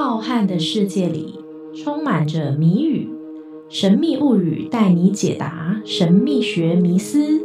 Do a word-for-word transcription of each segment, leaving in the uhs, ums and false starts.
浩瀚的世界里充满着谜语，神秘物语带你解答神秘学迷思。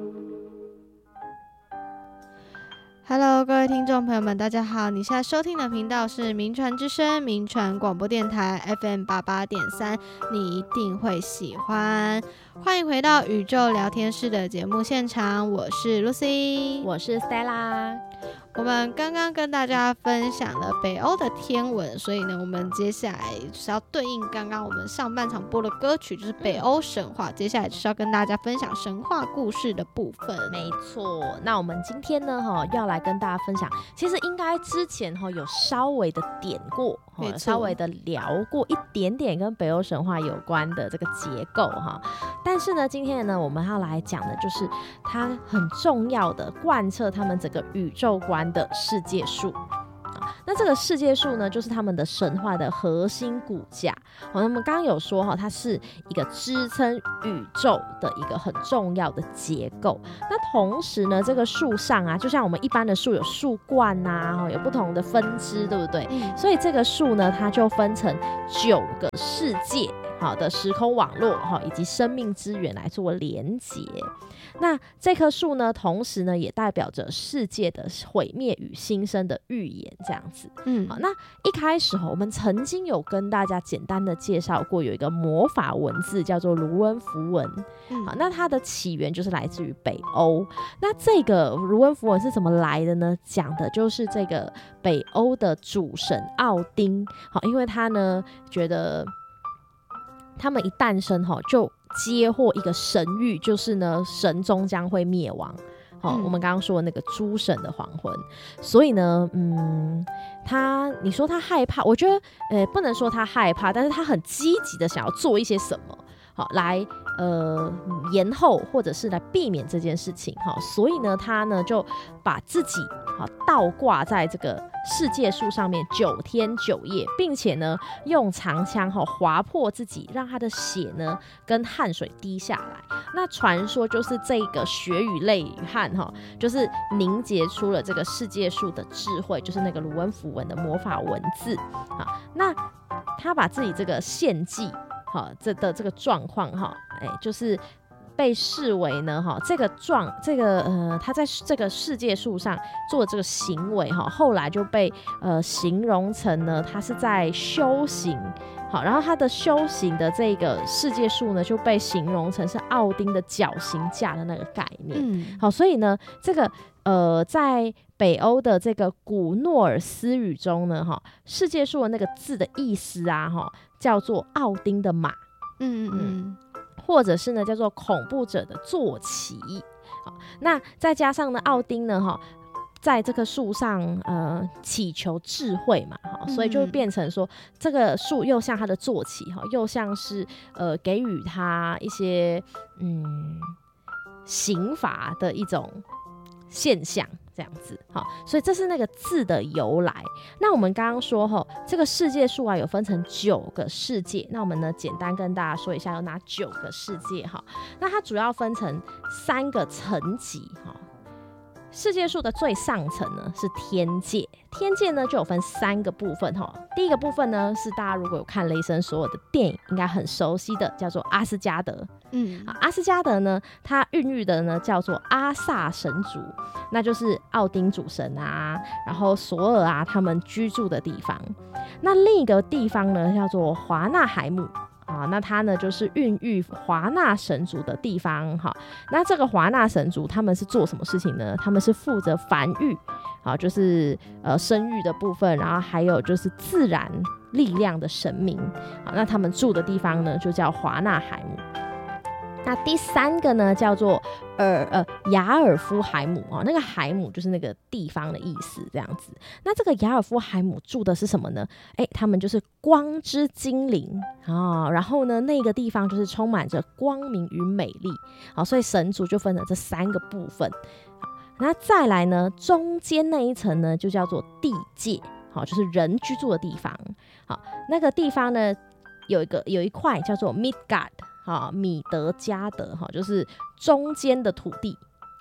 Hello， 各位听众朋友们，大家好！你现在收听的频道是名传之声名传广播电台 F M 八八点三，你一定会喜欢。欢迎回到宇宙聊天室的节目现场，我是 Lucy， 我是 Stella。 我们刚刚跟大家分享了北欧的天文，所以呢，我们接下来就是要对应刚刚我们上半场播的歌曲，就是北欧神话。接下来就是要跟大家分享神话故事的部分。 没错，那我们今天呢，哈，要来跟大家分享，其实应该之前哈有稍微的点过，有稍微的聊过一点点跟北欧神话有关的这个结构哈。但是呢，今天呢，我们要来讲的就是它很重要的贯彻他们整个宇宙观的世界树。那这个世界树呢，就是他们的神话的核心骨架。好，那么刚刚有说哈，它是一个支撑宇宙的一个很重要的结构。那同时呢，这个树上啊，就像我们一般的树有树冠啊，有不同的分支，对不对？嗯、所以这个树呢，它就分成九个世界好的时空网络以及生命资源来做连结。那这棵树呢，同时呢也代表着世界的毁灭与新生的预言，这样子。嗯，好，那一开始我们曾经有跟大家简单的介绍过，有一个魔法文字叫做卢恩符文。嗯，好，那它的起源就是来自于北欧。那这个卢恩符文是怎么来的呢？讲的就是这个北欧的主神奥丁。好，因为他呢觉得他们一诞生就接获一个神谕，就是呢神终将会灭亡。好、嗯，我们刚刚说的那个诸神的黄昏，所以呢，嗯，他你说他害怕，我觉得，呃，不能说他害怕，但是他很积极的想要做一些什么，好来呃延后或者是来避免这件事情，好，所以呢，他呢就把自己好倒挂在这个世界树上面九天九夜，并且呢用长枪哈划破自己，让他的血呢跟汗水滴下来。那传说就是这个血与泪与汗哈，就是凝结出了这个世界树的智慧，就是那个卢恩符文的魔法文字。好，那他把自己这个献祭好这的这个状况哈，哎，就是被视为呢，哈，这个状，这个呃，他在这个世界树上做的这个行为，哈，后来就被呃形容成呢，他是在修行，好，然后他的修行的这个世界树呢，就被形容成是奥丁的绞刑架的那个概念，嗯，好，所以呢，这个呃，在北欧的这个古诺尔斯语中呢，哈，世界树的那个字的意思啊，哈，叫做奥丁的马，嗯嗯嗯。或者是呢叫做恐怖者的坐骑，好，那再加上呢奥丁呢哈，在这棵树上呃祈求智慧嘛，好，所以就变成说、嗯、这个树又像他的坐骑哈，又像是呃给予他一些嗯刑罚的一种现象。这样子，好，所以这是那个字的由来。那我们刚刚说哈，这个世界树啊有分成九个世界，那我们呢简单跟大家说一下有哪九个世界哈。那它主要分成三个层级哈。世界树的最上层呢是天界，天界呢就有分三个部分哈。第一个部分呢是大家如果有看雷神所有的电影应该很熟悉的，叫做阿斯加德。嗯，阿斯加德呢，它孕育的呢叫做阿萨神族，那就是奥丁主神啊，然后索尔啊他们居住的地方。那另一个地方呢叫做华纳海姆。啊，那它呢就是孕育华纳神族的地方哈。那这个华纳神族他们是做什么事情呢？他们是负责繁育，好，就是呃生育的部分，然后还有就是自然力量的神明。好，那他们住的地方呢就叫华纳海姆。那第三个呢叫做尔呃雅尔夫海姆啊、哦，那个海姆就是那个地方的意思，这样子。那这个雅尔夫海姆住的是什么呢？哎，他们就是光之精灵啊、哦，然后呢那个地方就是充满着光明与美丽，好，所以神族就分成这三个部分。那再来呢，中间那一层呢就叫做地界，好，就是人居住的地方。好，那个地方呢有一个有一块叫做 Midgard。好，米德加德哈，就是中间的土地。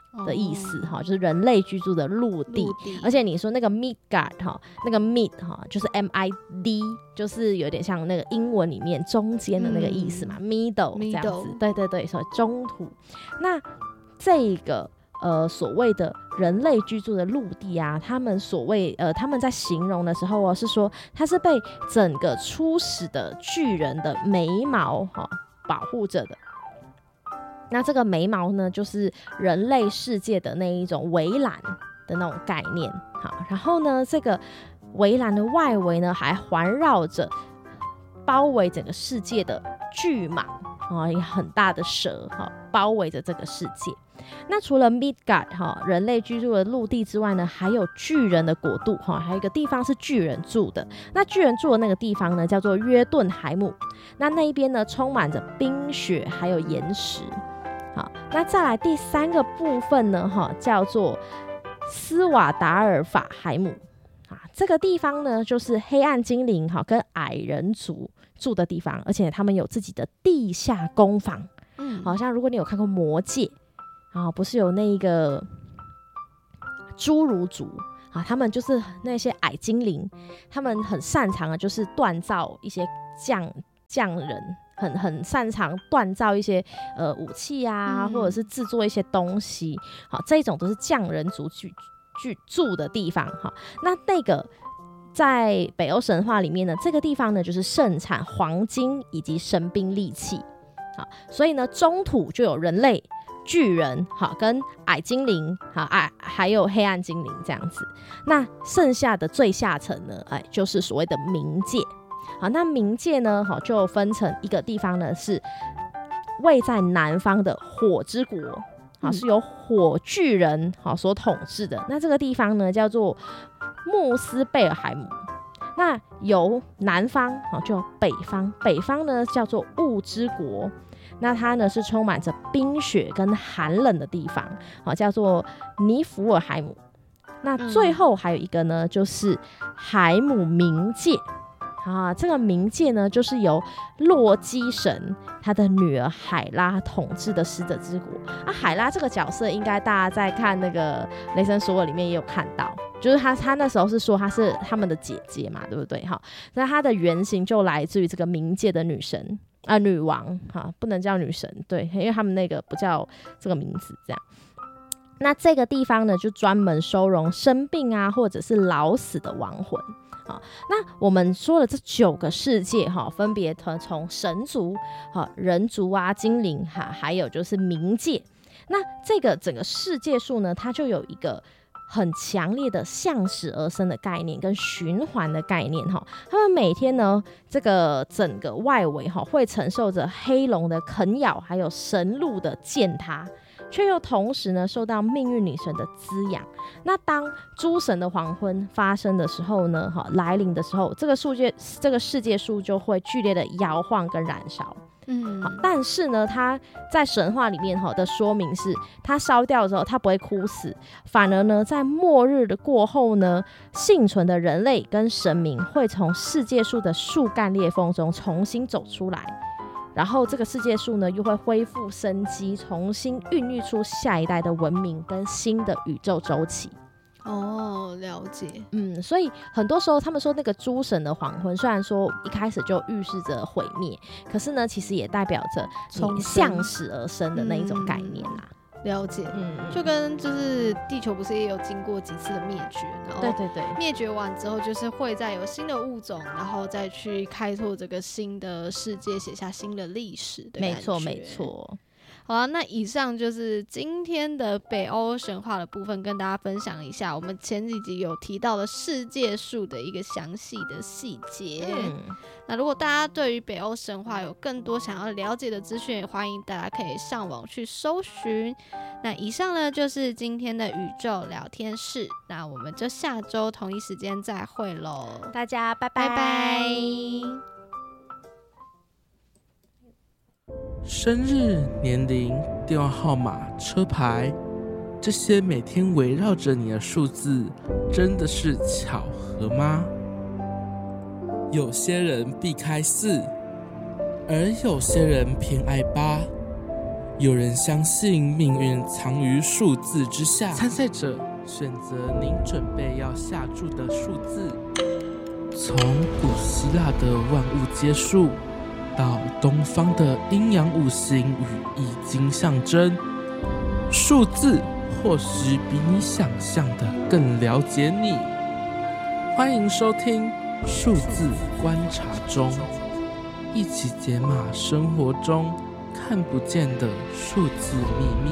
的意思哈、哦，就是人类居住的陆地。 陆地而且你说那个 Midgard 哈，那个 Mid 哈，就是 M I D， 就是有点像那个英文里面中间的那个意思嘛、嗯、，Middle 这样子。对对对，所以中土。那这个呃所谓的人类居住的陆地啊，他们所谓呃他们在形容的时候哦，是说它是被整个初始的巨人的眉毛哈、哦、保护着的。那这个眉毛呢，就是人类世界的那一种围栏的那种概念。好，然后呢，这个围栏的外围呢，还环绕着包围整个世界的巨蟒啊，一个很大的蛇哈，包围着这个世界。那除了 Midgard 哈人类居住的陆地之外呢，还有巨人的国度哈，还有一个地方是巨人住的。那巨人住的那个地方呢，叫做约顿海姆。那那一边呢，充满着冰雪还有岩石。好，那再来第三个部分呢，哈，叫做斯瓦达尔法海姆啊，这个地方呢，就是黑暗精灵哈跟矮人族住的地方，而且他们有自己的地下工坊。嗯，好像如果你有看过《魔戒》啊，不是有那个侏儒族啊，他们就是那些矮精灵，他们很擅长的就是锻造一些匠匠人。很很擅长锻造一些呃武器啊、嗯，或者是制作一些东西，好，这一种都是匠人族居居住的地方哈。那那个在北欧神话里面呢，这个地方呢就是盛产黄金以及神兵利器，好，所以呢中土就有人类、巨人，好，跟矮精灵，好，矮还有黑暗精灵这样子。那剩下的最下层呢，哎，就是所谓的冥界。好，那冥界呢，好，就分成一个地方呢，是位在南方的火之国，好，是由火巨人好所统治的。那这个地方呢，叫做穆斯贝尔海姆。那由南方好，就北方，北方呢叫做雾之国。那它呢是充满着冰雪跟寒冷的地方，好，叫做尼福尔海姆。那最后还有一个呢，就是海姆冥界。啊，这个冥界呢，就是由洛基神他的女儿海拉统治的死者之国。啊，海拉这个角色，应该大家在看那个《雷神索尔》里面也有看到，就是他他那时候是说他是他们的姐姐嘛，对不对？哈，那他的原型就来自于这个冥界的女神啊、呃，女王哈，不能叫女神，对，因为他们那个不叫这个名字，这样。那这个地方呢，就专门收容生病啊，或者是老死的亡魂。好，那我们说的这九个世界哈，分别从神族、人族啊、精灵哈，还有就是冥界。那这个整个世界数呢，它就有一个很强烈的向死而生的概念跟循环的概念哈。他们每天呢，这个整个外围哈会承受着黑龙的啃咬，还有神鹿的践踏。却又同时呢受到命运女神的滋养。那当诸神的黄昏发生的时候呢，来临的时候，这个世界这个世界树就会剧烈的摇晃跟燃烧。嗯，好，但是呢，它在神话里面的说明是，它烧掉之后，它不会枯死，反而呢，在末日的过后呢，幸存的人类跟神明会从世界树的树干裂缝中重新走出来。然后这个世界树呢又会恢复生机，重新孕育出下一代的文明跟新的宇宙周期。 哦，了解。 嗯，所以很多时候他们说那个诸神的黄昏，虽然说一开始就预示着毁灭，可是呢其实也代表着你向死而生的那一种概念啦。嗯， 了解。嗯，就跟就是地球不是也有经过几次的灭绝，然后对对对，灭绝完之后就是会再有新的物种，然后再去开拓这个新的世界，写下新的历史的感觉。 没错没错。 好啊，那以上就是今天的北欧神话的部分，跟大家分享一下我们前几集有提到的世界树的一个详细的细节。嗯，那如果大家对于北欧神话有更多想要了解的资讯，欢迎大家可以上网去搜寻。那以上呢就是今天的宇宙聊天室，那我们就下周同一时间再会咯， 大家拜拜拜拜。 生日、年龄、电话号码、车牌，这些每天围绕着你的数字，真的是巧合吗？有些人避开四，而有些人偏爱八， 有人相信命运藏于数字之下，参赛者选择您准备要下注的数字。从古希腊的万物皆数，到东方的阴阳五行与易经象征，数字或许比你想象的更了解你。欢迎收听数字观察中，一起解码生活中看不见的数字秘密。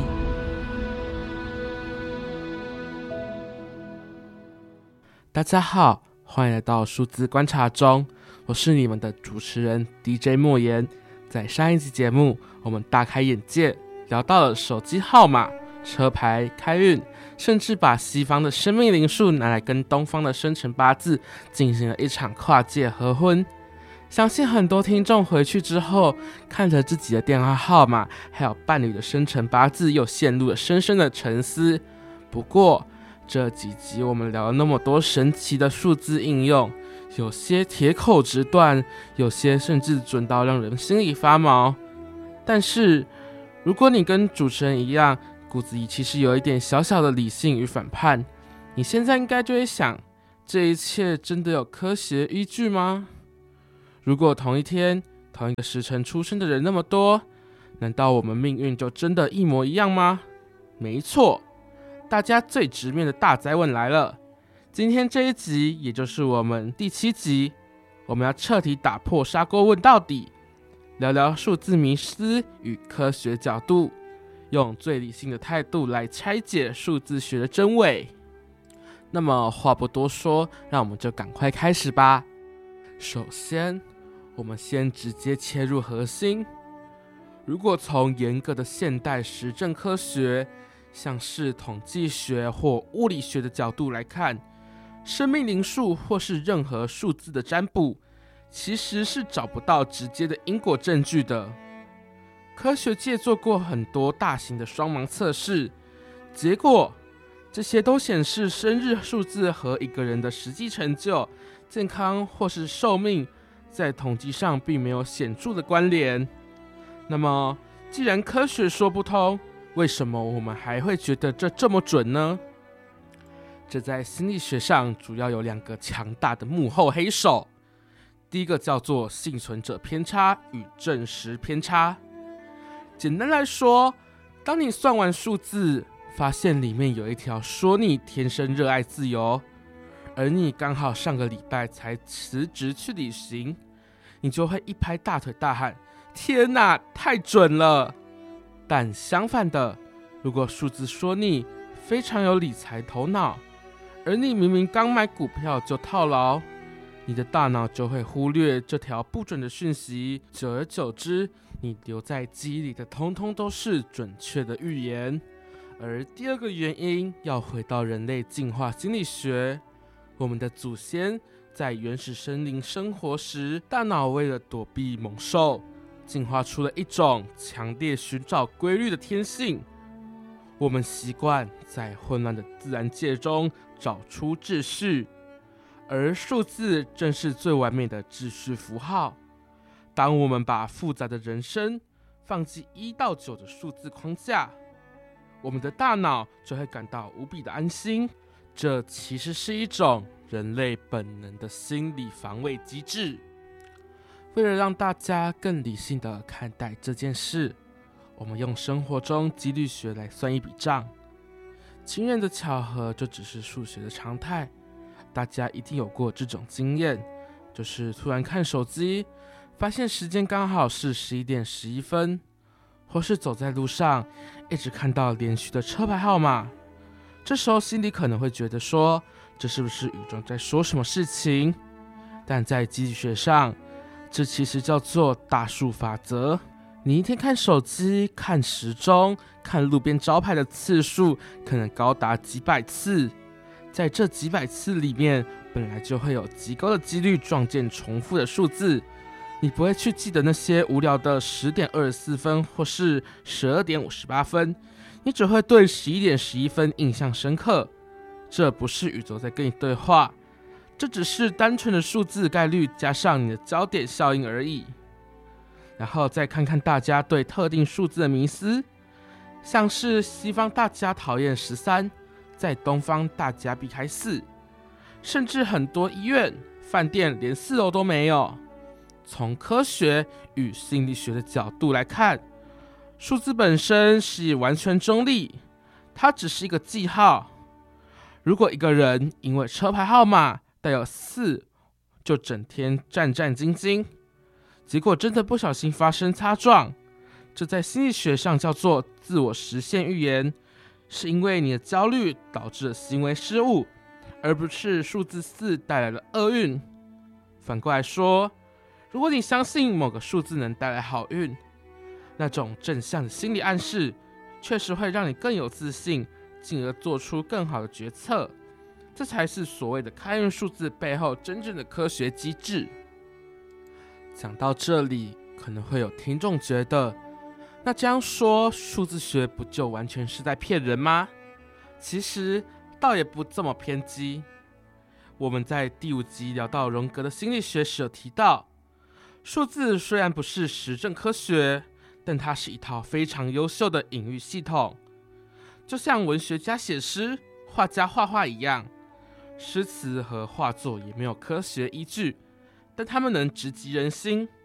大家好，欢迎来到数字观察中，我是你们的主持人 D J 莫言。在上一集节目，我们大开眼界，聊到了手机号码、车牌、开运，甚至把西方的生命灵数拿来跟东方的生辰八字进行了一场跨界合婚。相信很多听众回去之后，看着自己的电话号码还有伴侣的生辰八字，又陷入了深深的沉思。不过这几集我们聊了那么多神奇的数字应用，有些铁口直断，有些甚至准到让人心里发毛。但是如果你跟主持人一样，骨子里其实有一点小小的理性与反叛，你现在应该就会想，这一切真的有科学依据吗？如果同一天同一个时辰出生的人那么多，难道我们命运就真的一模一样吗？没错，大家最直面的大哉问来了。今天这一集，也就是我们第七集，我们要彻底打破砂锅问到底，聊聊数字迷思与科学角度，用最理性的态度来拆解数字学的真伪。那么话不多说，让我们就赶快开始吧。首先，我们先直接切入核心。如果从严格的现代实证科学，像是统计学或物理学的角度来看，生命灵数或是任何数字的占卜，其实是找不到直接的因果证据的。科学界做过很多大型的双盲测试，结果这些都显示生日数字和一个人的实际成就、健康或是寿命在统计上并没有显著的关联。那么既然科学说不通，为什么我们还会觉得这这么准呢？这在心理学上主要有两个强大的幕后黑手。第一个叫做幸存者偏差与证实偏差。简单来说，当你算完数字，发现里面有一条说你天生热爱自由，而你刚好上个礼拜才辞职去旅行，你就会一拍大腿大喊，天哪，太准了。但相反的，如果数字说你非常有理财头脑，而你明明刚买股票就套牢，你的大脑就会忽略这条不准的讯息，久而久之，你留在记忆里的通通都是准确的预言。而第二个原因要回到人类进化心理学，我们的祖先在原始森林生活时，大脑为了躲避猛兽，进化出了一种强烈寻找规律的天性。我们习惯在混乱的自然界中找出秩序，而数字正是最完美的秩序符号。当我们把复杂的人生放进一到九的数字框架，我们的大脑就会感到无比的安心。这其实是一种人类本能的心理防卫机制。为了让大家更理性地看待这件事，我们用生活中几率学来算一笔账。惊人的巧合就只是数学的常态，大家一定有过这种经验，就是突然看手机，发现时间刚好是十一点十一分，或是走在路上一直看到连续的车牌号码，这时候心里可能会觉得说，这是不是宇宙在说什么事情？但在经济学上，这其实叫做大数法则。你一天看手机、看时钟、看路边招牌的次数可能高达几百次，在这几百次里面，本来就会有极高的几率撞见重复的数字。你不会去记得那些无聊的十点二十四分或是十二点五十八分，你只会对十一点十一分印象深刻。这不是宇宙在跟你对话，这只是单纯的数字概率加上你的焦点效应而已。然后再看看大家对特定数字的迷思， 像是西方大家讨厌十三，在东方大家避开四，甚至很多医院、饭店连四楼都没有。从科学与心理学的角度来看，数字本身是完全中立，它只是一个记号。如果一个人因为车牌号码带有四，就整天战战兢兢，结果真的不小心发生擦撞，这在心理学上叫做自我实现预言，是因为你的焦虑导致了行为失误，而不是数字四带来了厄运。反过来说，如果你相信某个数字能带来好运，那种正向的心理暗示确实会让你更有自信，进而做出更好的决策。这才是所谓的开运数字背后真正的科学机制。讲到这里，可能会有听众觉得，那这样说数字学不就完全是在骗人吗？其实倒也不这么偏激。我们在第五集聊到荣格的心理学时有提到，数字虽然不是实证科学，但它是一套非常优秀的隐喻系统，就像文学家写诗、画家画画一样，诗词和画作也没有科学依据，但它们能直击人心。